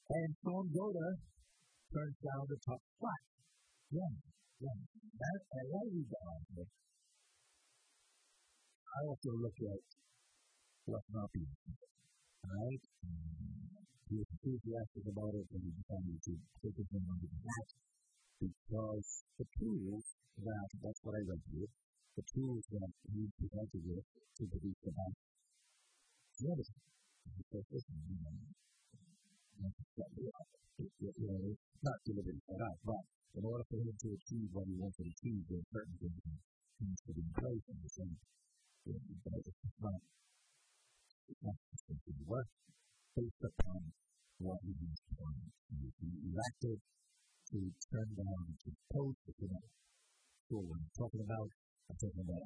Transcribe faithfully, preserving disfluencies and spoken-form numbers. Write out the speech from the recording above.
And Sean Goda turns down the top spot. Yeah, yeah. That, and what we got, I also look at what's not being right? He was enthusiastic about it and he decided to take it on that because the tools that, that's what I read here, the tools that he presented with to produce the best medicine. He said, listen, you know, you know, not delivered set up, but in order for him to achieve what he wants to achieve, there are certain things that needs to be in place and the same, but it's not, it's not supposed to work based upon what he has done. He elected to turn down, to post, you know, so what I'm talking about, I'm talking about